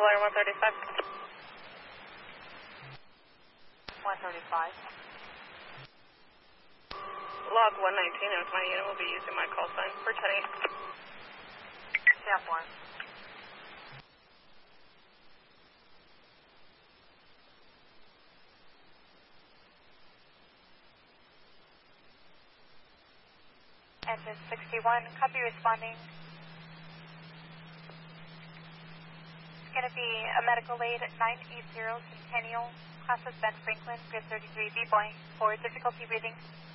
Flyer 135. 135. Log 119 as my unit will be using my call sign for 10-8. Step 1. Engine 61, copy responding. It's going to be a medical aid at 980 Centennial, class of Ben Franklin, grid 33, B-Boy, for difficulty breathing.